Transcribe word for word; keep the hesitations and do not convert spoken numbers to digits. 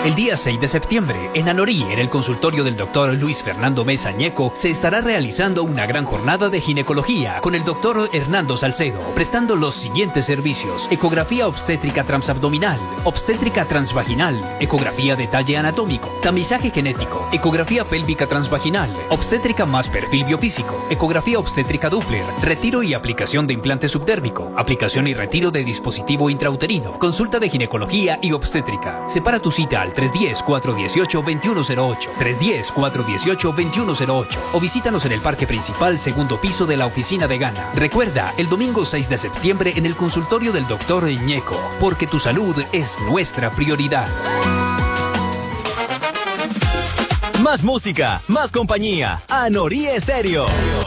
El día seis de septiembre, en Anorí, en el consultorio del doctor Luis Fernando Mesa Ñeco, se estará realizando una gran jornada de ginecología con el doctor Hernando Salcedo, prestando los siguientes servicios: ecografía obstétrica transabdominal, obstétrica transvaginal, ecografía de talle anatómico, tamizaje genético, ecografía pélvica transvaginal, obstétrica más perfil biofísico, ecografía obstétrica Doppler, retiro y aplicación de implante subdérmico, aplicación y retiro de dispositivo intrauterino, consulta de ginecología y obstétrica. Separa tu cita al tres uno cero, cuatro uno ocho, dos uno cero ocho, tres uno cero, cuatro uno ocho, dos uno cero ocho o visítanos en el parque principal, segundo piso de la oficina de Gana. Recuerda, el domingo seis de septiembre en el consultorio del doctor Ñeco, porque tu salud es nuestra prioridad. Más música, más compañía. Anorí Estéreo.